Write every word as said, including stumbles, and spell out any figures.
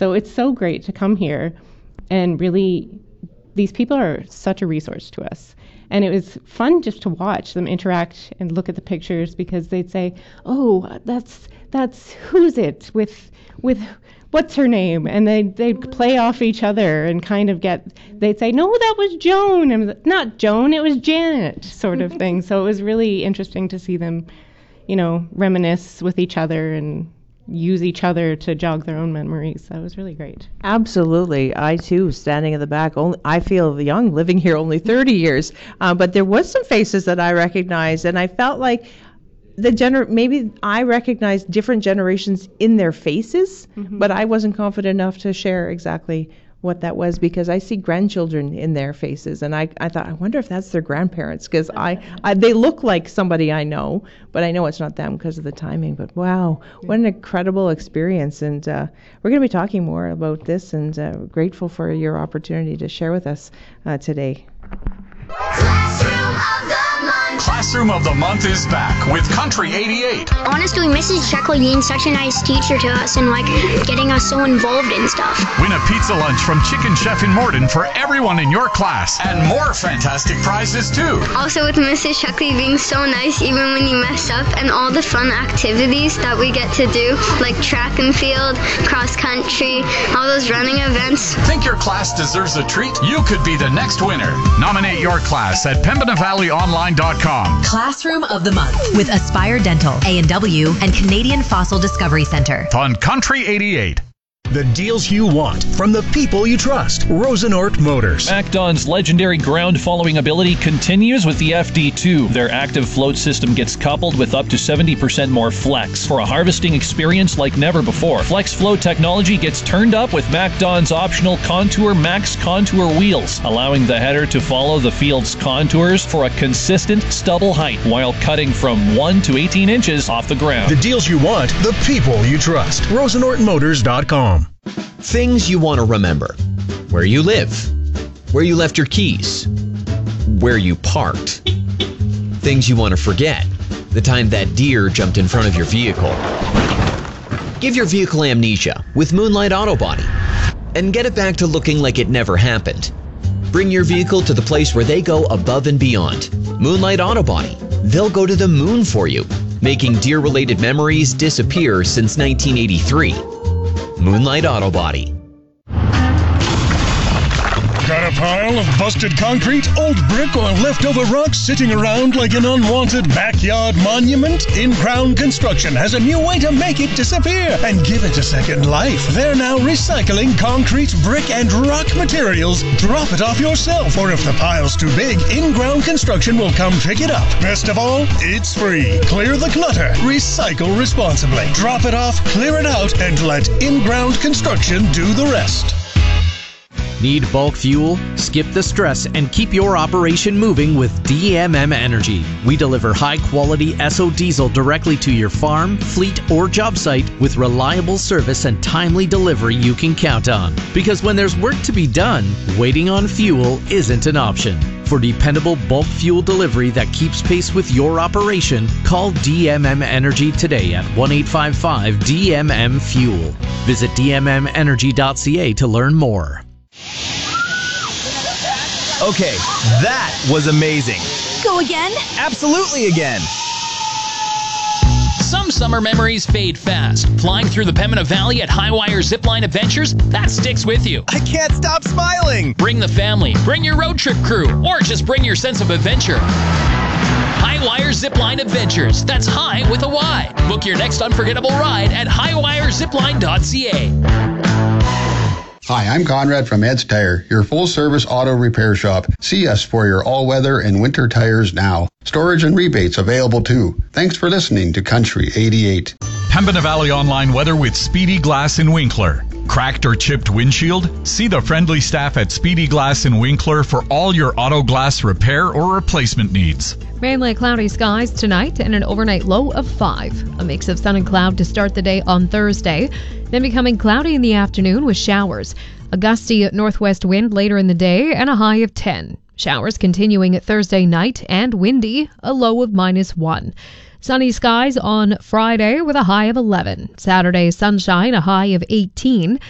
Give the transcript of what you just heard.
So it's so great to come here and really, these people are such a resource to us. And it was fun just to watch them interact and look at the pictures, because they'd say, oh, that's that's who's it with with what's her name? And they they'd play off each other and kind of get, they'd say, no, that was Joan. And not Joan, it was Janet, sort of thing. So it was really interesting to see them, you know, reminisce with each other and use each other to jog their own memories. That was really great. Absolutely. I too, standing in the back, only, I feel young living here only thirty years, uh, but there was some faces that I recognized, and I felt like the gener- maybe I recognized different generations in their faces, mm-hmm. but I wasn't confident enough to share exactly what that was, because I see grandchildren in their faces, and I, I thought, I wonder if that's their grandparents, because I, I they look like somebody I know, but I know it's not them because of the timing. But wow, what an incredible experience. And uh, we're going to be talking more about this, and uh, grateful for your opportunity to share with us uh, today. Classroom of the Month is back with Country eighty-eight. Honestly, Missus Sheckler being such a nice teacher to us and like getting us so involved in stuff. Win a pizza lunch from Chicken Chef in Morden for everyone in your class, and more fantastic prizes too. Also with Missus Sheckler being so nice even when you mess up, and all the fun activities that we get to do, like track and field, cross country, all those running events. Think your class deserves a treat? You could be the next winner. Nominate your class at pembina valley online dot com. Classroom of the Month with Aspire Dental, A and W, and Canadian Fossil Discovery Center. On Country eighty-eight. The deals you want from the people you trust. Rosenort Motors. MacDon's legendary ground-following ability continues with the F D two. Their active float system gets coupled with up to seventy percent more flex for a harvesting experience like never before. Flex float technology gets turned up with MacDon's optional Contour Max Contour wheels, allowing the header to follow the field's contours for a consistent stubble height while cutting from one to eighteen inches off the ground. The deals you want, the people you trust. Rosenort Motors dot com. Things you want to remember. Where you live. Where you left your keys. Where you parked. Things you want to forget. The time that deer jumped in front of your vehicle. Give your vehicle amnesia with Moonlight Auto Body and get it back to looking like it never happened. Bring your vehicle to the place where they go above and beyond. Moonlight Auto Body. They'll go to the moon for you, making deer-related memories disappear since nineteen eighty-three. Moonlight Auto Body. Got a pile of busted concrete, old brick, or leftover rocks sitting around like an unwanted backyard monument? In-Ground Construction has a new way to make it disappear and give it a second life. They're now recycling concrete, brick, and rock materials. Drop it off yourself, or if the pile's too big, In-Ground Construction will come pick it up. Best of all, it's free. Clear the clutter. Recycle responsibly. Drop it off, clear it out, and let In-Ground Construction do the rest. Need bulk fuel? Skip the stress and keep your operation moving with D M M Energy. We deliver high-quality S O diesel directly to your farm, fleet, or job site with reliable service and timely delivery you can count on. Because when there's work to be done, waiting on fuel isn't an option. For dependable bulk fuel delivery that keeps pace with your operation, call D M M Energy today at one eight five five D M M Fuel. Visit d m m energy dot c a to learn more. Okay, that was amazing. Go again? Absolutely again. Some summer memories fade fast. Flying through the Pembina Valley at Highwire Zipline Adventures, that sticks with you. I can't stop smiling. Bring the family, bring your road trip crew, or just bring your sense of adventure. Highwire Zipline Adventures. That's high with a Y. Book your next unforgettable ride at highwire zipline dot c a. Hi, I'm Conrad from Ed's Tire, your full-service auto repair shop. See us for your all-weather and winter tires now. Storage and rebates available too. Thanks for listening to Country eighty-eight. Pembina Valley Online weather with Speedy Glass in Winkler. Cracked or chipped windshield? See the friendly staff at Speedy Glass in Winkler for all your auto glass repair or replacement needs. Mainly cloudy skies tonight and an overnight low of five. A mix of sun and cloud to start the day on Thursday, then becoming cloudy in the afternoon with showers. A gusty northwest wind later in the day and a high of ten. Showers continuing at Thursday night and windy, a low of minus one. Sunny skies on Friday with a high of eleven. Saturday sunshine, a high of eighteen.